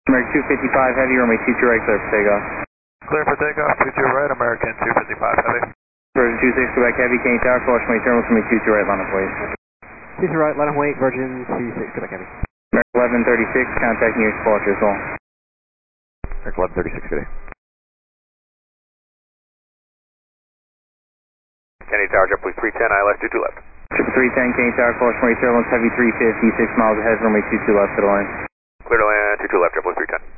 American 255 Heavy, runway 22 right, clear for takeoff. Clear for takeoff, 22 right, American 255 Heavy. Virgin 26 Quebec Heavy, Canadian Tower, caution runway terminal, runway 22 right, line of wait. 22 right, line of wait, Virgin 26 Quebec Heavy. American 1136, contacting your departure as well. American 1136, good day. Canadian Tower, JetBlue 310, ILS 22 left. Triple 310, Canadian Tower, caution runway turbulence, heavy 350, 6 miles ahead, runway 22 left to the line. Clear to land, 22 left, JetBlue 310.